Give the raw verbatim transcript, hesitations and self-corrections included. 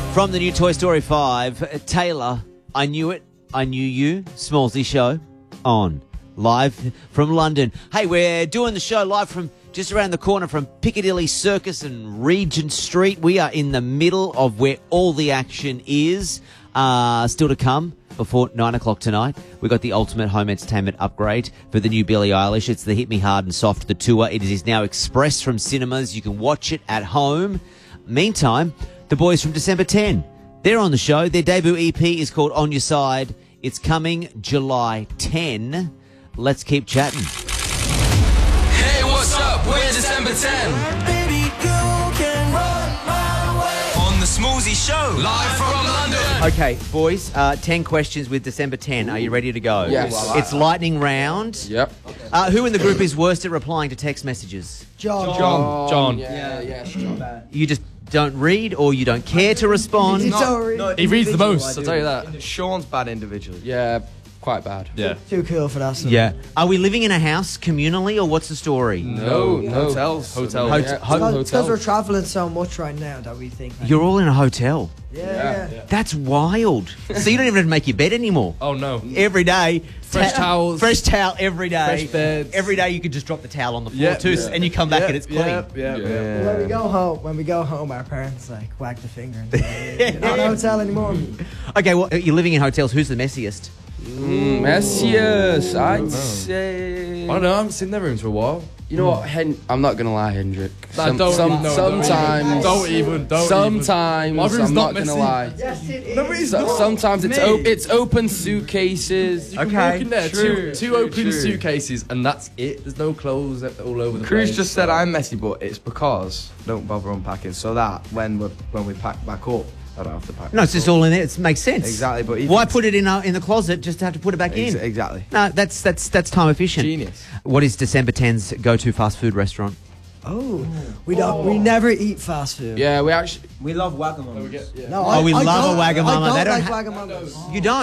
From the new Toy Story five, uh, Taylor, I Knew It, I Knew You, Smallsy Show, on, live from London. Hey, we're doing the show live from just around the corner from Piccadilly Circus and Regent Street. We are in the middle of where all the action is. Uh, still to come before nine o'clock tonight, we got the ultimate home entertainment upgrade for the new Billie Eilish. It's the Hit Me Hard and Soft, the tour. It is now express from cinemas. You can watch it at home. Meantime, the boys from December tenth, they're on the show. Their debut E P is called On Your Side. It's coming July tenth. Let's keep chatting. Hey, what's up? We're December tenth. Baby, you can run my way. On the Smallsy Show, live from London. Okay, boys, uh, ten questions with December tenth. Are you ready to go? Yes. It's lightning round. Yep. Uh, who in the group is worst at replying to text messages? John. John. John. Yeah, yeah, John. You just don't read or you don't care to respond? It's already- He reads the most, I I'll do. tell you that. Sean's bad individually. Yeah, quite bad. Yeah. Too cool for that stuff. Yeah. Are we living in a house communally or what's the story? No, no. Hotels. Hotel. Hot- Yeah, ho- Because we're traveling so much right now that we think. Like, You're all in a hotel. yeah, yeah. That's wild. So you don't even have to make your bed anymore. Oh, no. Every day. Fresh towels. Fresh towel every day. Fresh beds. Every day you could just drop the towel on the floor Yeah, too, yeah. and you come back Yeah, and it's clean. Yeah, yeah, Yeah. yeah. When we go home, when we go home, our parents like whack the finger and say, "You're not in a hotel anymore." Okay, well, you're living in hotels. Who's the messiest? Mm, Messias, I'd say. I don't know, I haven't seen their rooms for a while. You know what? Hen- I'm not gonna lie, Hendrik. Nah, Some- don't some- even, no, sometimes, Don't even, don't sometimes, even. My room's I'm not not, gonna messy. lie. Yes, it No, it is So- not. sometimes it's Mate. op- it's open suitcases. You can Okay, walk in there, true, two, two true, open true. suitcases, and that's it. There's no clothes all over the Cruz place. just said I'm messy, but it's because don't bother unpacking, so that when we when we pack back up, I don't have to pack. No, it's back just up. all in there. It makes sense. Exactly, but if why it's- put it in uh, in the closet just to have to put it back Ex- in? exactly. No, that's that's that's time efficient. Genius. What is December tenth's go-to fast food restaurant? Oh, we don't. We never eat fast food. Yeah, we actually. We love Wagamama. No, Oh, we love a don't- Wagamama. I don't They don't like ha- Wagamamas. You don't?